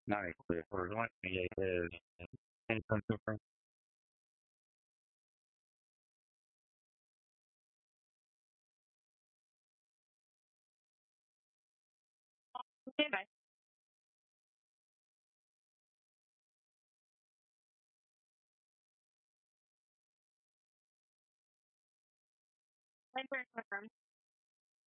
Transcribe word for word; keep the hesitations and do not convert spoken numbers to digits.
Nice. For joining me is Vincent Super. Okay. Enter confirm.